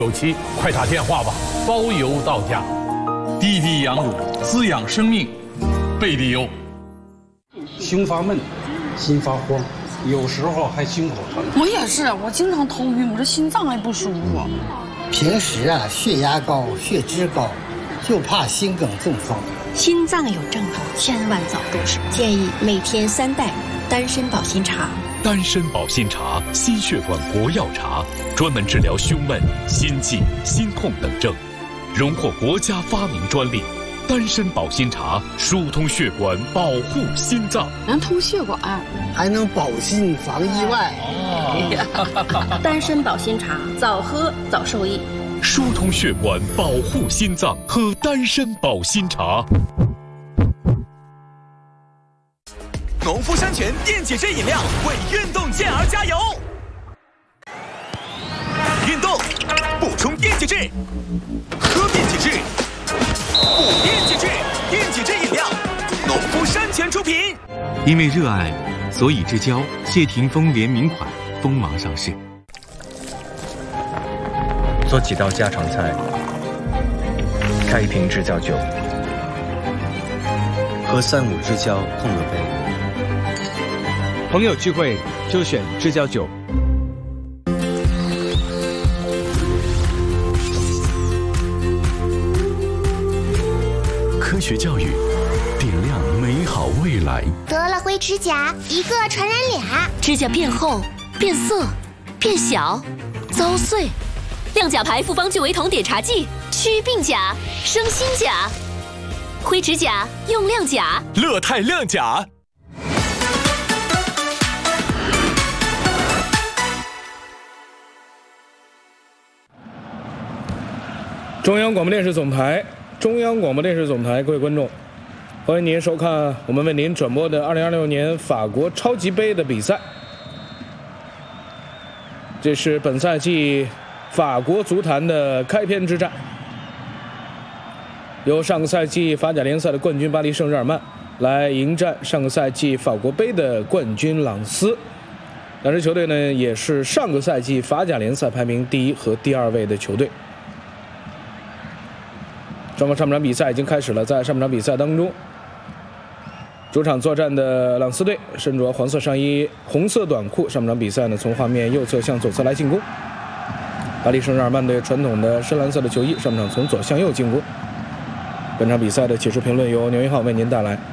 97，快打电话吧，包邮到家。滴滴羊乳滋养生命，贝利优。 胸发闷，心发慌，有时候还心口疼。 我也是，我经常头晕，我这心脏还不舒服。 平时血压高、血脂高，就怕心梗中风。 心脏有症状，千万早入手。建议每天3袋丹参保心茶。 丹参保心茶，心血管国药茶，专门治疗胸闷、心悸、心痛等症，荣获国家发明专利。丹参保心茶疏通血管，保护心脏， 能通血管， 还能保心防意外。 丹参保心茶，早喝早受益。 疏通血管，保护心脏，喝丹参保心茶。 农夫山泉电解质饮料为运动健儿加油！运动补充电解质，喝电解质，补电解质，电解质饮料，农夫山泉出品。 因为热爱，所以之交谢霆锋联名款锋芒上市。 做几道家常菜，开一瓶知交酒，和3、5知交碰个杯。 朋友聚会就选知交酒。 科学教育，点亮美好未来。 得了灰指甲，一个传染俩。 指甲变厚、变色、变小、遭碎。亮甲牌复方聚维酮碘茶剂，祛病甲，生新甲。灰指甲用亮甲， 乐泰亮甲。 中央广播电视总台，各位观众，欢迎您收看我们为您转播的2026年法国超级杯的比赛。这是本赛季法国足坛的开篇之战，由上个赛季法甲联赛的冠军巴黎圣日耳曼来迎战上个赛季法国杯的冠军朗斯。两支球队呢，也是上个赛季法甲联赛排名第1和第2位的球队。双方上半场比赛已经开始了，在上半场比赛当中，主场作战的朗斯队身着黄色上衣、红色短裤，上半场比赛呢从画面右侧向左侧来进攻。巴黎圣日耳曼队传统的深蓝色的球衣，上半场从左向右进攻。本场比赛的解说评论由牛一浩为您带来。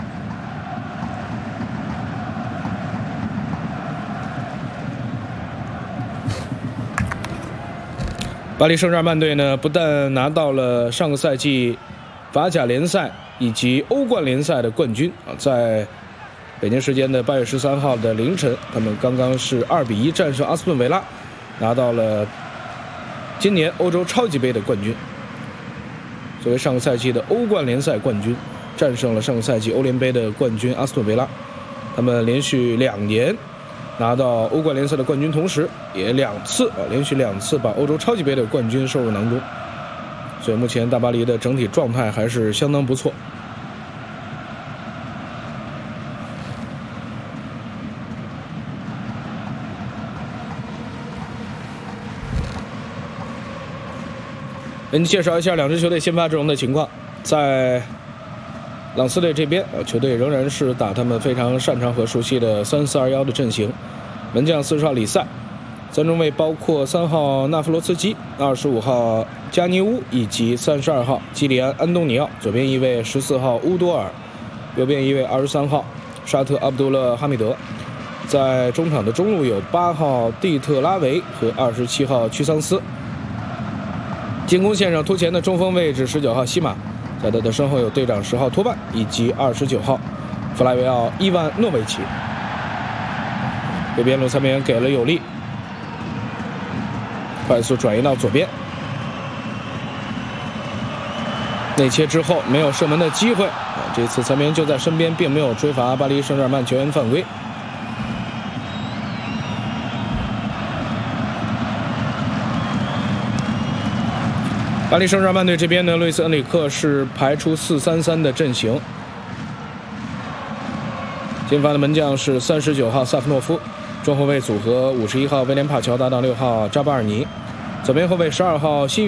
巴黎圣日耳曼队呢，不但拿到了上个赛季法甲联赛以及欧冠联赛的冠军啊，在北京时间的8月13号的凌晨，他们刚刚是2比1战胜阿斯顿维拉，拿到了今年欧洲超级杯的冠军。作为上个赛季的欧冠联赛冠军，战胜了上个赛季欧联杯的冠军阿斯顿维拉，他们连续2年拿到欧冠联赛的冠军，同时也连续2次把欧洲超级杯的冠军收入囊中。所以目前大巴黎的整体状态还是相当不错。给您介绍一下两支球队先发阵容的情况。在朗斯队这边，球队仍然是打他们非常擅长和熟悉的3-4-2-1的阵型。门将40号里塞，3中卫包括3号纳夫罗茨基、25号加尼乌以及32号基里安·安东尼奥。左边一位14号乌多尔，右边一位23号沙特阿卜杜勒哈密德。在中场的中路有8号蒂特拉维和27号屈桑斯。进攻线上突前的中锋位置19号西马，在他的身后有队长10号托办以及29号弗莱维奥·伊万诺维奇。右边路3边给了有利，快速转移到左边，内切之后没有射门的机会，这次3边就在身边，并没有追罚巴黎圣日耳曼球员犯规。巴黎圣日耳曼队这边呢，路易斯·恩里克是排出4-3-3的阵型。进发的门将是39号萨夫诺夫，中后卫组合51号威廉帕乔搭档6号扎巴尔尼， 左边后卫12号新